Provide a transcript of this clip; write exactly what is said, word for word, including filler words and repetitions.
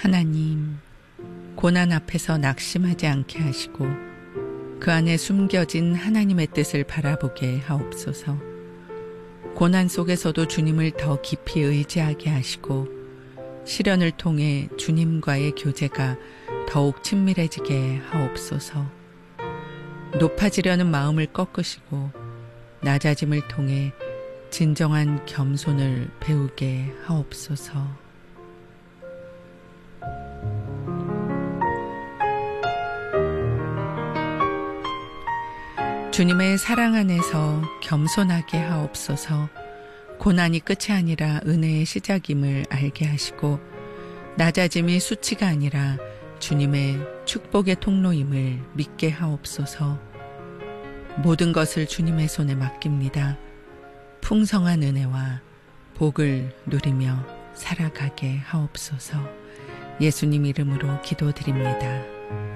하나님, 고난 앞에서 낙심하지 않게 하시고 그 안에 숨겨진 하나님의 뜻을 바라보게 하옵소서. 고난 속에서도 주님을 더 깊이 의지하게 하시고 시련을 통해 주님과의 교제가 더욱 친밀해지게 하옵소서. 높아지려는 마음을 꺾으시고 낮아짐을 통해 진정한 겸손을 배우게 하옵소서. 주님의 사랑 안에서 겸손하게 하옵소서. 고난이 끝이 아니라 은혜의 시작임을 알게 하시고 낮아짐이 수치가 아니라 주님의 축복의 통로임을 믿게 하옵소서. 모든 것을 주님의 손에 맡깁니다. 풍성한 은혜와 복을 누리며 살아가게 하옵소서. 예수님 이름으로 기도드립니다.